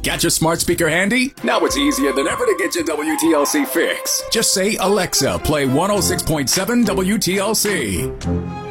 Got your smart speaker handy? Now it's easier than ever to get your WTLC fix. Just say, Alexa, play 106.7 WTLC.